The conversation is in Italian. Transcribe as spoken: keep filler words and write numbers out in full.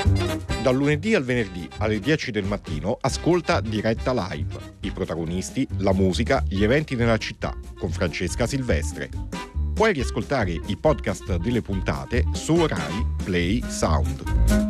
Dal lunedì al venerdì alle dieci del mattino ascolta Diretta Live. I protagonisti, la musica, gli eventi nella città con Francesca Silvestre. Puoi riascoltare i podcast delle puntate su Rai Play Sound.